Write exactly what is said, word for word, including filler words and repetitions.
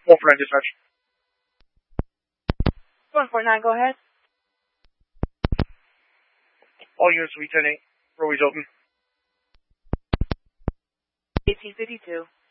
one four nine dispatch. one four nine, go ahead. All units, we ten eight. Roadways open. eighteen fifty-two.